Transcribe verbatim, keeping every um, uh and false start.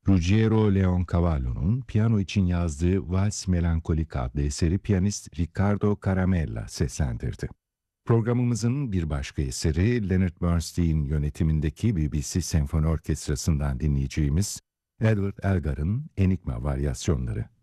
Ruggiero Leoncavallo'nun piyano için yazdığı Vals Melankolik adlı eseri piyanist Riccardo Caramella seslendirdi. Programımızın bir başka eseri Leonard Bernstein yönetimindeki B B C Senfoni Orkestrası'ndan dinleyeceğimiz Edward Elgar'ın Enigma varyasyonları.